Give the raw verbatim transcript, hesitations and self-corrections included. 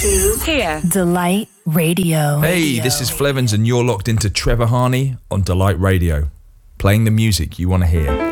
to Here. Delight Radio. Hey, this is Flevens and you're locked into Trevor Harney on Delight Radio, playing the music you want to hear.